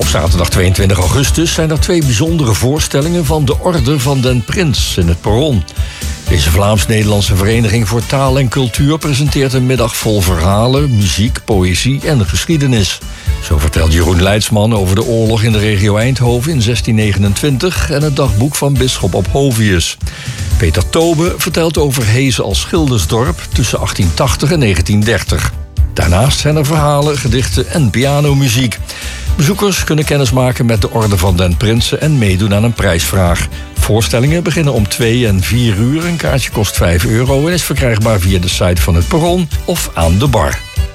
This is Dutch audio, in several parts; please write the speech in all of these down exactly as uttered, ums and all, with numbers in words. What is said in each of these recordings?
zaterdag tweeëntwintig augustus zijn er twee bijzondere voorstellingen van de Orde van den Prins in het Perron. Deze Vlaams-Nederlandse Vereniging voor Taal en Cultuur presenteert een middag vol verhalen, muziek, poëzie en geschiedenis. Zo vertelt Jeroen Leidsman over de oorlog in de regio Eindhoven in zestien negenentwintig en het dagboek van bisschop Ophovius. Peter Tobe vertelt over Hees als schildersdorp tussen achttien tachtig en negentien dertig. Daarnaast zijn er verhalen, gedichten en pianomuziek. Bezoekers kunnen kennismaken met de Orde van den Prinsen en meedoen aan een prijsvraag. Voorstellingen beginnen om twee en vier uur. Een kaartje kost vijf euro en is verkrijgbaar via de site van het Perron of aan de bar.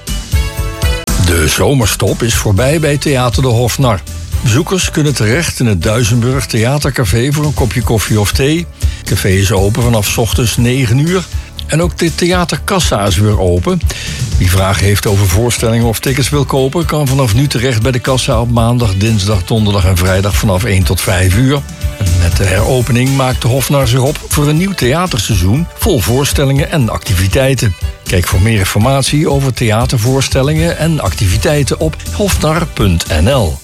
De zomerstop is voorbij bij Theater de Hofnar. Bezoekers kunnen terecht in het Duisenburg Theatercafé voor een kopje koffie of thee. Het café is open vanaf 's ochtends negen uur. En ook de theaterkassa is weer open. Wie vragen heeft over voorstellingen of tickets wil kopen, kan vanaf nu terecht bij de kassa op maandag, dinsdag, donderdag en vrijdag vanaf één tot vijf uur. En met de heropening maakt de Hofnar zich op voor een nieuw theaterseizoen vol voorstellingen en activiteiten. Kijk voor meer informatie over theatervoorstellingen en activiteiten op hofnar punt n l.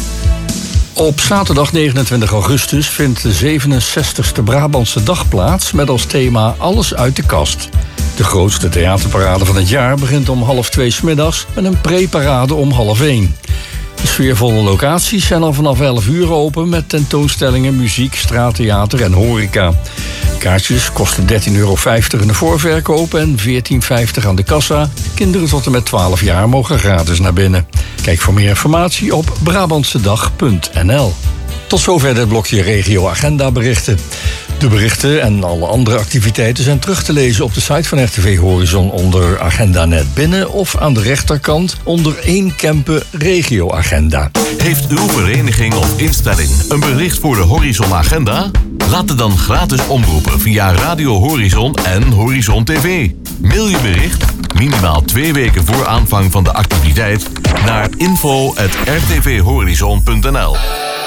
Op zaterdag negenentwintig augustus vindt de zevenenzestigste Brabantse Dag plaats met als thema Alles uit de kast. De grootste theaterparade van het jaar begint om half twee 's middags met een pre-parade om half één. De sfeervolle locaties zijn al vanaf elf uur open met tentoonstellingen, muziek, straattheater en horeca. Kaartjes kosten dertien euro vijftig in de voorverkoop en veertien vijftig aan de kassa. Kinderen tot en met twaalf jaar mogen gratis naar binnen. Kijk voor meer informatie op brabantsedag punt n l. Tot zover dit blokje regio agenda berichten. De berichten en alle andere activiteiten zijn terug te lezen op de site van R T V Horizon onder Agenda Net Binnen of aan de rechterkant onder één Kempen Regio Agenda. Heeft uw vereniging of instelling een bericht voor de Horizon Agenda? Laat het dan gratis omroepen via Radio Horizon en Horizon T V. Mail je bericht minimaal twee weken voor aanvang van de activiteit naar info at r t v horizon punt n l.